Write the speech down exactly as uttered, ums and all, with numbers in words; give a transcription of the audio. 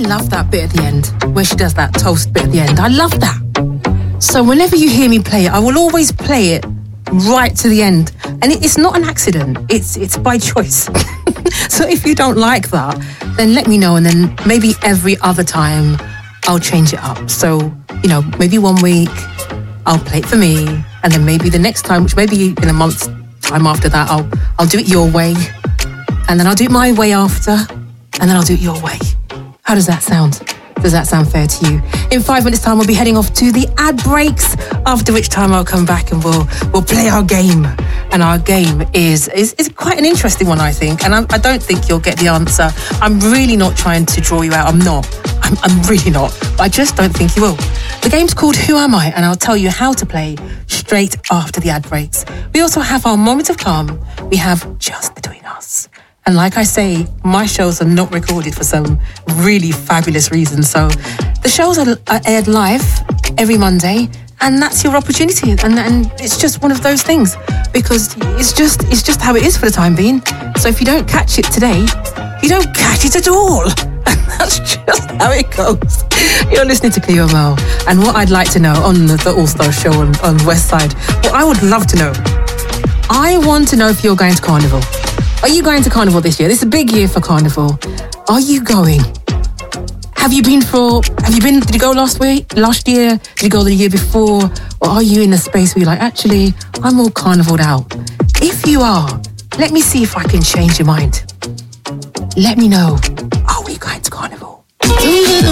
love that bit at the end, where she does that toast bit at the end. I love that. So whenever you hear me play it, I will always play it right to the end. And it, it's not an accident. It's it's by choice. So if you don't like that, then let me know. And then maybe every other time I'll change it up. So, you know, maybe one week I'll play it for me. And then maybe the next time, which maybe in a month's time after that, I'll I'll do it your way. And then I'll do it my way after. And then I'll do it your way. How does that sound? Does that sound fair to you? In five minutes' time, we'll be heading off to the ad breaks, after which time I'll come back and we'll we'll play our game. And our game is is, is quite an interesting one, I think. And I, I don't think you'll get the answer. I'm really not trying to draw you out. I'm not. I'm, I'm really not. But I just don't think you will. The game's called Who Am I? And I'll tell you how to play straight after the ad breaks. We also have our Moment of Calm. We have Just Between Us. And like I say, my shows are not recorded for some really fabulous reason. So the shows are, are aired live every Monday, and that's your opportunity. And, and it's just one of those things, because it's just it's just how it is for the time being. So if you don't catch it today, you don't catch it at all. And that's just how it goes. You're listening to Cleo Mel. And what I'd like to know on the, the All-Star show on, on West Side, what I would love to know, I want to know if you're going to Carnival. Are you going to Carnival this year? This is a big year for Carnival. Are you going? Have you been for, have you been, did you go last week, last year? Did you go the year before? Or are you in a space where you're like, actually, I'm all carnivaled out? If you are, let me see if I can change your mind. Let me know. Are we going to Carnival?